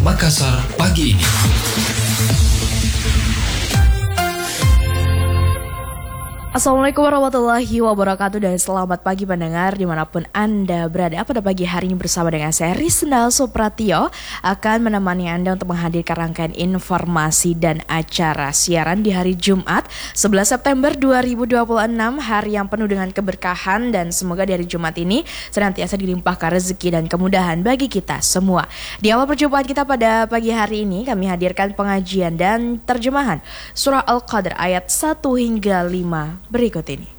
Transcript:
Makassar pagi ini. Assalamualaikum warahmatullahi wabarakatuh dan selamat pagi pendengar dimanapun Anda berada. Pada pagi hari ini bersama dengan saya Rizna Supratio akan menemani Anda untuk menghadirkan rangkaian informasi dan acara siaran di hari Jumat 11 September 2026, hari yang penuh dengan keberkahan dan semoga di hari Jumat ini senantiasa dilimpahkan rezeki dan kemudahan bagi kita semua. Di awal perjumpaan kita pada pagi hari ini kami hadirkan pengajian dan terjemahan surah Al-Qadr ayat 1 hingga 5 berikut ini.